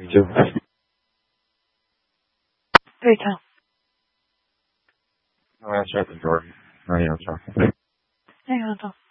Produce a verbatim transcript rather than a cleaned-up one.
就对头。 那要下个 Jordan，那要上。 那个的。